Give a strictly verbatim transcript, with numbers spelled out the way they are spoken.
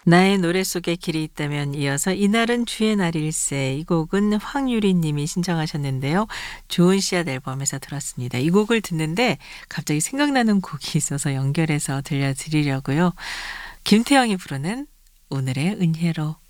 나의 노래 속에 길이 있다면 이어서 이날은 주의 날일세 이 곡은 황유리 님이 신청하셨는데요. 좋은 씨앗 앨범에서 들었습니다. 이 곡을 듣는데 갑자기 생각나는 곡이 있어서 연결해서 들려드리려고요. 김태형이 부르는 오늘의 은혜로.